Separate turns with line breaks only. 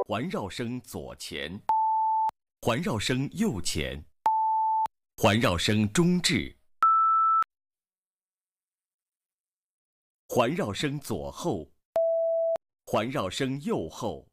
环绕声左前，环绕声右前，环绕声中置，环绕声左后，环绕声右后。